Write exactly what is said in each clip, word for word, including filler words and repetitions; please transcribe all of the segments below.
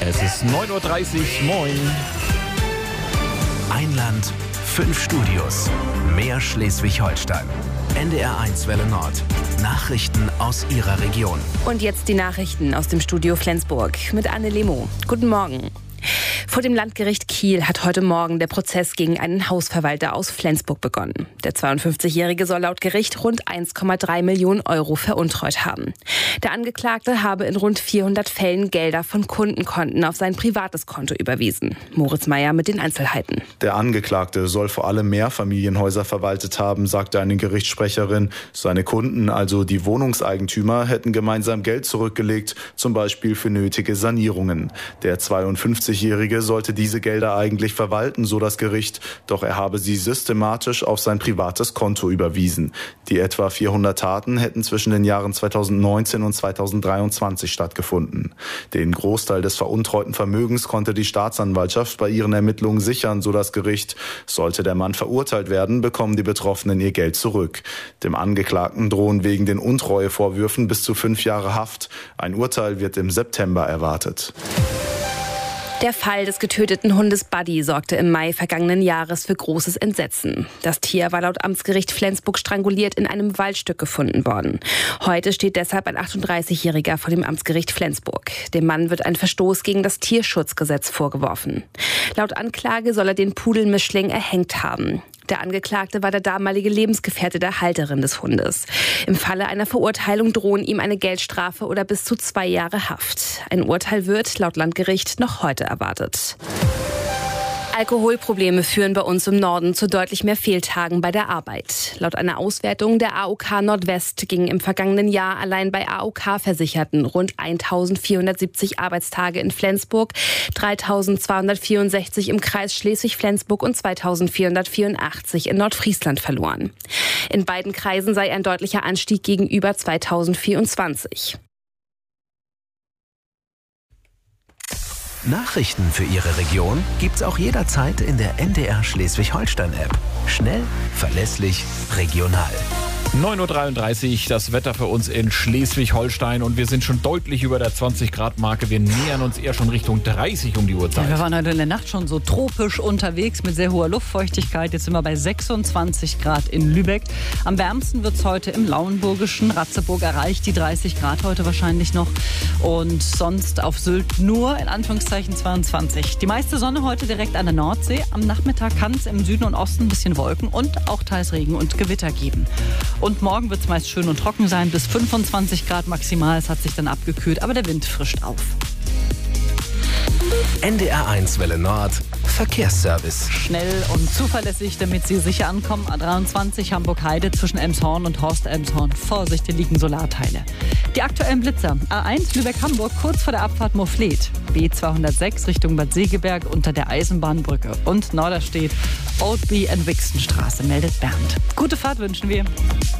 Es ist neun Uhr dreißig, moin. Ein Land, fünf Studios, mehr Schleswig-Holstein. N D R eins Welle Nord. Nachrichten aus Ihrer Region. Und jetzt die Nachrichten aus dem Studio Flensburg mit Anne Lemo. Guten Morgen. Vor dem Landgericht Kiel hat heute Morgen der Prozess gegen einen Hausverwalter aus Flensburg begonnen. Der zweiundfünfzigjährige soll laut Gericht rund eins Komma drei Millionen Euro veruntreut haben. Der Angeklagte habe in rund vierhundert Fällen Gelder von Kundenkonten auf sein privates Konto überwiesen. Moritz Meyer mit den Einzelheiten. Der Angeklagte soll vor allem Mehrfamilienhäuser verwaltet haben, sagte eine Gerichtssprecherin. Seine Kunden, also die Wohnungseigentümer, hätten gemeinsam Geld zurückgelegt, zum Beispiel für nötige Sanierungen. Der zweiundfünfzigjährige sollte diese Gelder eigentlich verwalten, so das Gericht, doch er habe sie systematisch auf sein privates Konto überwiesen. Die etwa vierhundert Taten hätten zwischen den Jahren zweitausendneunzehn und zweitausenddreiundzwanzig stattgefunden. Den Großteil des veruntreuten Vermögens konnte die Staatsanwaltschaft bei ihren Ermittlungen sichern, so das Gericht. Sollte der Mann verurteilt werden, bekommen die Betroffenen ihr Geld zurück. Dem Angeklagten drohen wegen den Untreuevorwürfen bis zu fünf Jahre Haft. Ein Urteil wird im September erwartet. Der Fall des getöteten Hundes Buddy sorgte im Mai vergangenen Jahres für großes Entsetzen. Das Tier war laut Amtsgericht Flensburg stranguliert in einem Waldstück gefunden worden. Heute steht deshalb ein achtunddreißigjähriger vor dem Amtsgericht Flensburg. Dem Mann wird ein Verstoß gegen das Tierschutzgesetz vorgeworfen. Laut Anklage soll er den Pudelmischling erhängt haben. Der Angeklagte war der damalige Lebensgefährte der Halterin des Hundes. Im Falle einer Verurteilung drohen ihm eine Geldstrafe oder bis zu zwei Jahre Haft. Ein Urteil wird laut Landgericht noch heute erwartet. Alkoholprobleme führen bei uns im Norden zu deutlich mehr Fehltagen bei der Arbeit. Laut einer Auswertung der A O K Nordwest gingen im vergangenen Jahr allein bei A O K-Versicherten rund eintausendvierhundertsiebzig Arbeitstage in Flensburg, dreitausendzweihundertvierundsechzig im Kreis Schleswig-Flensburg und zweitausendvierhundertvierundachtzig in Nordfriesland verloren. In beiden Kreisen sei ein deutlicher Anstieg gegenüber zweitausendvierundzwanzig. Nachrichten für Ihre Region gibt's auch jederzeit in der N D R Schleswig-Holstein-App. Schnell, verlässlich, regional. neun Uhr dreiunddreißig, das Wetter für uns in Schleswig-Holstein und wir sind schon deutlich über der zwanzig Grad Marke. Wir nähern uns eher schon Richtung dreißig um die Uhrzeit. Ja, wir waren heute in der Nacht schon so tropisch unterwegs mit sehr hoher Luftfeuchtigkeit. Jetzt sind wir bei sechsundzwanzig Grad in Lübeck. Am wärmsten wird es heute im Lauenburgischen. Ratzeburg erreicht die dreißig Grad heute wahrscheinlich noch. Und sonst auf Sylt nur in Anführungszeichen zweiundzwanzig. Die meiste Sonne heute direkt an der Nordsee. Am Nachmittag kann es im Süden und Osten ein bisschen Wolken und auch teils Regen und Gewitter geben. Und morgen wird es meist schön und trocken sein, bis fünfundzwanzig Grad maximal. Es hat sich dann abgekühlt, aber der Wind frischt auf. N D R eins Welle Nord, Verkehrsservice. Schnell und zuverlässig, damit Sie sicher ankommen. A dreiundzwanzig Hamburg-Heide zwischen Elmshorn und Horst-Elmshorn. Vorsicht, hier liegen Solarteile. Die aktuellen Blitzer. A eins Lübeck-Hamburg kurz vor der Abfahrt Moorfleet. B zweihundertsechs Richtung Bad Segeberg unter der Eisenbahnbrücke. Und Norderstedt, Oldby and Wixenstraße, meldet Bernd. Gute Fahrt wünschen wir.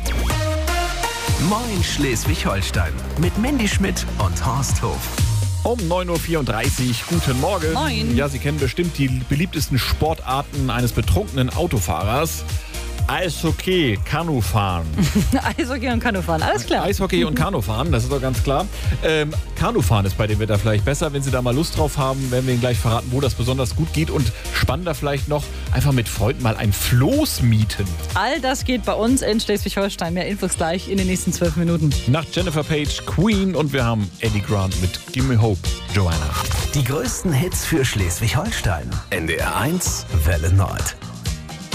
Moin Schleswig-Holstein mit Mandy Schmidt und Horst Hof. Um neun Uhr vierunddreißig, guten Morgen. Moin. Ja, Sie kennen bestimmt die beliebtesten Sportarten eines betrunkenen Autofahrers. Eishockey, Kanufahren. Eishockey und Kanufahren, alles klar. Eishockey und Kanufahren, das ist doch ganz klar. Ähm, Kanufahren ist bei dem Wetter vielleicht besser. Wenn Sie da mal Lust drauf haben, werden wir Ihnen gleich verraten, wo das besonders gut geht. Und spannender vielleicht noch, einfach mit Freunden mal ein Floß mieten. All das geht bei uns in Schleswig-Holstein. Mehr Infos gleich in den nächsten zwölf Minuten. Nach Jennifer Page, Queen und wir haben Eddie Grant mit Gimme Me Hope, Joanna. Die größten Hits für Schleswig-Holstein. N D R eins Welle Nord.